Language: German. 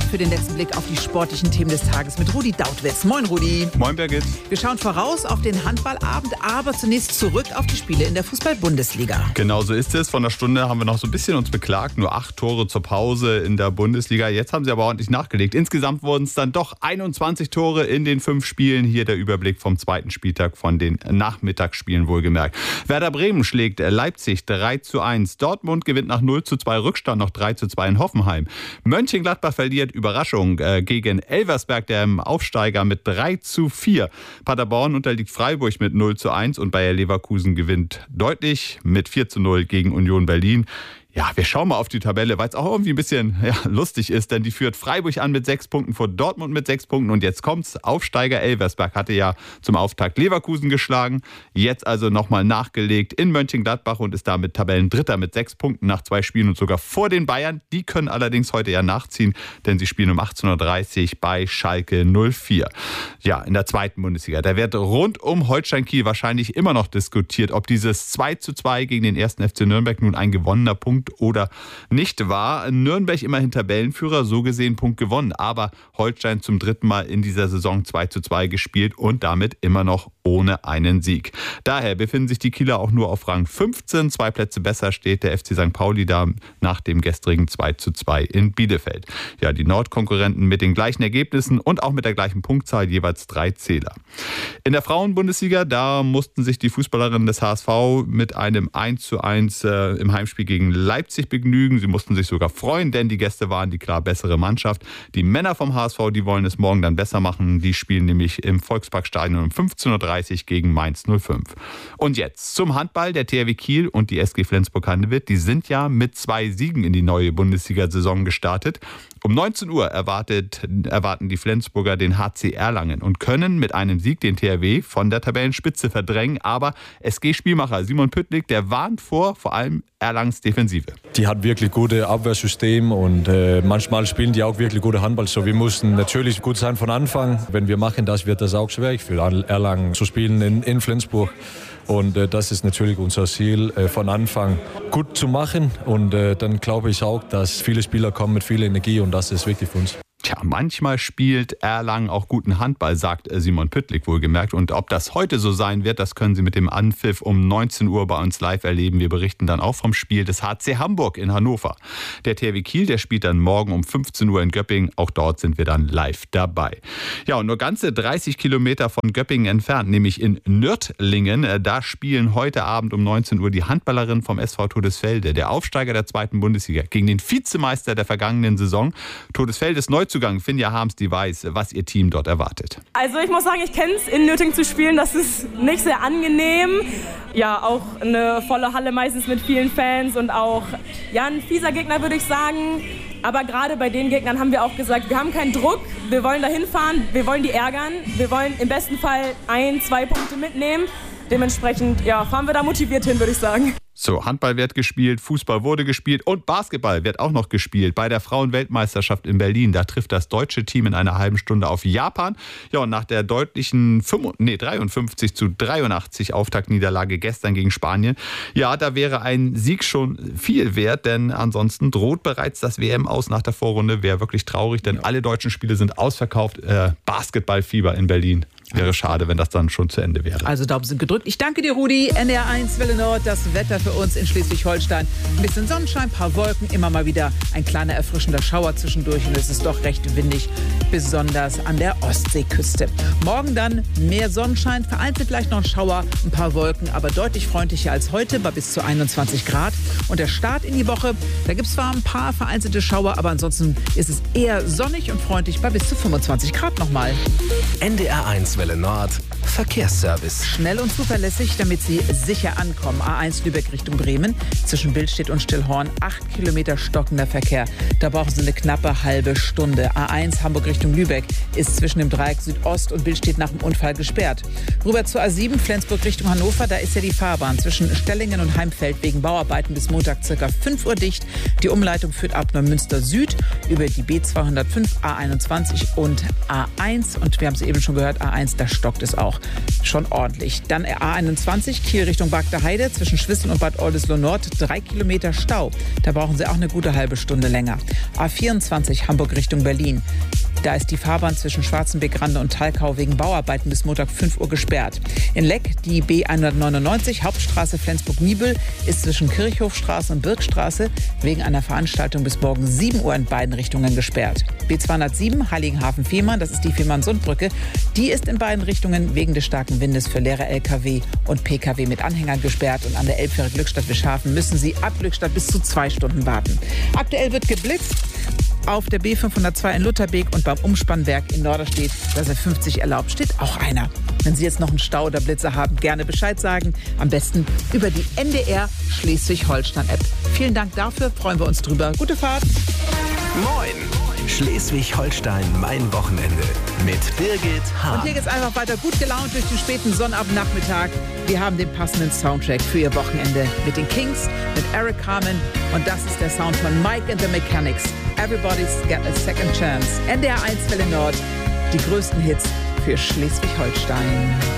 für den letzten Blick auf die sportlichen Themen des Tages mit Rudi Dautwitz. Moin Rudi. Moin Birgit. Wir schauen voraus auf den Handballabend, aber zunächst zurück auf die Spiele in der Fußball-Bundesliga. Genau so ist es. Von der Stunde haben wir noch so ein bisschen uns beklagt. Nur 8 Tore zur Pause in der Bundesliga. Jetzt haben sie aber ordentlich nachgelegt. Insgesamt wurden es dann doch 21 Tore in den 5 Spielen. Hier der Überblick vom zweiten Spieltag von den Nachmittagsspielen wohlgemerkt. Werder Bremen schlägt Leipzig 3:1. Dortmund gewinnt nach 0:2 Rückstand noch 3:2 in Hoffenheim. Mönchengladbach verliert Überraschung gegen Elversberg, der Aufsteiger, mit 3:4. Paderborn unterliegt Freiburg mit 0:1 und Bayer Leverkusen gewinnt deutlich mit 4:0 gegen Union Berlin. Ja, wir schauen mal auf die Tabelle, weil es auch irgendwie ein bisschen lustig ist, denn die führt Freiburg an mit 6 Punkten, vor Dortmund mit 6 Punkten und jetzt kommt's. Aufsteiger Elversberg hatte ja zum Auftakt Leverkusen geschlagen, jetzt also nochmal nachgelegt in Mönchengladbach und ist damit Tabellendritter mit 6 Punkten nach 2 Spielen und sogar vor den Bayern. Die können allerdings heute ja nachziehen, denn sie spielen um 18:30 Uhr bei Schalke 04. Ja, in der zweiten Bundesliga, da wird rund um Holstein Kiel wahrscheinlich immer noch diskutiert, ob dieses 2:2 gegen den 1. FC Nürnberg nun ein gewonnener Punkt oder nicht war. Nürnberg immerhin Tabellenführer, so gesehen Punkt gewonnen. Aber Holstein zum 3. Mal in dieser Saison 2:2 gespielt und damit immer noch ohne einen Sieg. Daher befinden sich die Kieler auch nur auf Rang 15. 2 Plätze besser steht der FC St. Pauli da nach dem gestrigen 2:2 in Bielefeld. Ja, die Nordkonkurrenten mit den gleichen Ergebnissen und auch mit der gleichen Punktzahl, jeweils 3 Zähler. In der Frauenbundesliga, da mussten sich die Fußballerinnen des HSV mit einem 1:1 im Heimspiel gegen Leipzig begnügen. Sie mussten sich sogar freuen, denn die Gäste waren die klar bessere Mannschaft. Die Männer vom HSV, die wollen es morgen dann besser machen. Die spielen nämlich im Volksparkstadion um 15:30 Uhr gegen Mainz 05. Und jetzt zum Handball. Der THW Kiel und die SG Flensburg-Handewitt, die sind ja mit 2 Siegen in die neue Bundesliga-Saison gestartet. Um 19 Uhr erwarten die Flensburger den HC Erlangen und können mit einem Sieg den THW von der Tabellenspitze verdrängen. Aber SG-Spielmacher Simon Püttlik, der warnt vor allem Erlangens Defensive. Die hat wirklich gute Abwehrsystem und manchmal spielen die auch wirklich gute Handball. So, wir mussten natürlich gut sein von Anfang. Wenn wir machen das, wird das auch schwierig für Erlangen zu spielen in Flensburg. Und das ist natürlich unser Ziel, von Anfang gut zu machen. Und dann glaube ich auch, dass viele Spieler kommen mit viel Energie und das ist wichtig für uns. Tja, manchmal spielt Erlangen auch guten Handball, sagt Simon Püttlik wohlgemerkt. Und ob das heute so sein wird, das können Sie mit dem Anpfiff um 19 Uhr bei uns live erleben. Wir berichten dann auch vom Spiel des HC Hamburg in Hannover. Der THW Kiel, der spielt dann morgen um 15 Uhr in Göppingen. Auch dort sind wir dann live dabei. Ja, und nur ganze 30 Kilometer von Göppingen entfernt, nämlich in Nördlingen, da spielen heute Abend um 19 Uhr die Handballerinnen vom SV Todesfelde, der Aufsteiger der 2. Bundesliga, gegen den Vizemeister der vergangenen Saison. Todesfeldes Neuzugang Finja Harms, die weiß, was ihr Team dort erwartet. Also ich muss sagen, ich kenne es, in Nördlingen zu spielen, das ist nicht sehr angenehm. Ja, auch eine volle Halle meistens mit vielen Fans und auch ein fieser Gegner, würde ich sagen. Aber gerade bei den Gegnern haben wir auch gesagt, wir haben keinen Druck, wir wollen da hinfahren, wir wollen die ärgern, wir wollen im besten Fall 1-2 Punkte mitnehmen. Dementsprechend fahren wir da motiviert hin, würde ich sagen. So, Handball wird gespielt, Fußball wurde gespielt und Basketball wird auch noch gespielt. Bei der Frauenweltmeisterschaft in Berlin, da trifft das deutsche Team in einer halben Stunde auf Japan. Ja, und nach der deutlichen 53:83 Auftaktniederlage gestern gegen Spanien, ja, da wäre ein Sieg schon viel wert, denn ansonsten droht bereits das WM-Aus nach der Vorrunde. Wäre wirklich traurig, denn alle deutschen Spiele sind ausverkauft. Basketballfieber in Berlin. Wäre schade, wenn das dann schon zu Ende wäre. Also Daumen sind gedrückt. Ich danke dir, Rudi. NDR1 Welle Nord, das Wetter für uns in Schleswig-Holstein. Ein bisschen Sonnenschein, ein paar Wolken, immer mal wieder ein kleiner erfrischender Schauer zwischendurch. Und es ist doch recht windig, besonders an der Ostseeküste. Morgen dann mehr Sonnenschein, vereinzelt vielleicht noch ein Schauer, ein paar Wolken, aber deutlich freundlicher als heute, bei bis zu 21 Grad. Und der Start in die Woche, da gibt es zwar ein paar vereinzelte Schauer, aber ansonsten ist es eher sonnig und freundlich bei bis zu 25 Grad nochmal. NDR1 Welle Nord, Verkehrsservice. Schnell und zuverlässig, damit Sie sicher ankommen. A1 Lübeck Richtung Bremen. Zwischen Billstedt und Stillhorn 8 Kilometer stockender Verkehr. Da brauchen Sie eine knappe halbe Stunde. A1 Hamburg Richtung Lübeck ist zwischen dem Dreieck Südost und Billstedt nach dem Unfall gesperrt. Rüber zur A7 Flensburg Richtung Hannover. Da ist ja die Fahrbahn zwischen Stellingen und Heimfeld wegen Bauarbeiten bis Montag ca. 5 Uhr dicht. Die Umleitung führt ab Neumünster Süd über die B205, A21 und A1. Und wir haben es eben schon gehört, A1, da stockt es auch. schon ordentlich. Dann A21 Kiel Richtung Bagder Heide zwischen Schwissel und Bad Oldesloe Nord 3 Kilometer Stau. Da brauchen Sie auch eine gute halbe Stunde länger. A24 Hamburg Richtung Berlin. Da ist die Fahrbahn zwischen Schwarzenbeck-Rande und Thalkau wegen Bauarbeiten bis Montag 5 Uhr gesperrt. In Leck die B199 Hauptstraße Flensburg-Niebüll ist zwischen Kirchhofstraße und Birkstraße wegen einer Veranstaltung bis morgen 7 Uhr in beiden Richtungen gesperrt. B207 Heiligenhafen-Fehmarn, das ist die Fehmarn-Sundbrücke, die ist in beiden Richtungen wegen des starken Windes für leere LKW und PKW mit Anhängern gesperrt. Und an der Elbfähre Glückstadt-Wischhafen müssen Sie ab Glückstadt bis zu 2 Stunden warten. Aktuell wird geblitzt auf der B502 in Lutherbeek und beim Umspannwerk in Norderstedt, da ist 50 erlaubt, steht auch einer. Wenn Sie jetzt noch einen Stau oder Blitzer haben, gerne Bescheid sagen. Am besten über die NDR Schleswig-Holstein-App. Vielen Dank dafür, freuen wir uns drüber. Gute Fahrt. Moin! Schleswig-Holstein, mein Wochenende mit Birgit Hahn. Und hier geht's einfach weiter gut gelaunt durch den späten Sonnabendnachmittag. Wir haben den passenden Soundtrack für Ihr Wochenende mit den Kings, mit Eric Carmen. Und das ist der Sound von Mike and the Mechanics. Everybody's got a second chance. NDR 1 Welle Nord. Die größten Hits für Schleswig-Holstein.